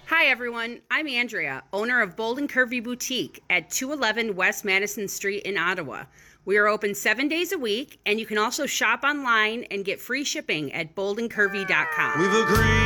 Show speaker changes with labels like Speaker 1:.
Speaker 1: Hi, everyone. I'm Andrea, owner of Bold and Curvy Boutique at 211 West Madison Street in Ottawa. We are open 7 days a week, and you can also shop online and get free shipping at boldandcurvy.com.
Speaker 2: We've agreed.